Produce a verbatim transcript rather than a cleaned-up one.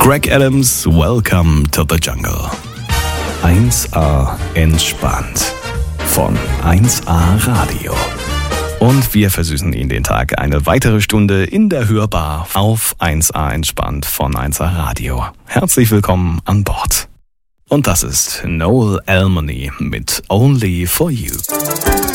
Greg Adams, Welcome to the Jungle. eins A entspannt von eins A Radio. Und wir versüßen Ihnen den Tag eine weitere Stunde in der Hörbar auf eins A entspannt von eins A Radio. Herzlich willkommen an Bord. Und das ist Noel Almany mit Only for You.